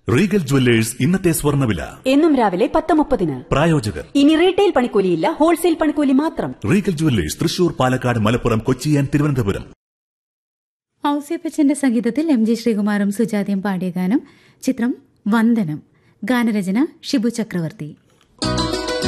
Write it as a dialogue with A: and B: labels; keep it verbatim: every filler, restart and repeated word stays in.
A: Regal jewellers ഇന്നത്തെ സ്വർണ്ണവില
B: എന്നും രാവിലെ പത്ത് മുപ്പതിന്.
A: പ്രായോജകർ
B: ഇനി റീറ്റെയിൽ പണിക്കൂലിയില്ല, ഹോൾസെയിൽ പണിക്കൂലി മാത്രം.
A: Regal jewellers Thrissur, Palakkad, Malappuram, Kochi and Thiruvananthapuram.
C: ഔസേപ്പച്ചന്റെ സംഗീതത്തിൽ എം ജി ശ്രീകുമാറും സുജാതയും പാടിയ ഗാനം. ചിത്രം വന്ദനം. ഗാനരചന ഷിബു ചക്രവർത്തി.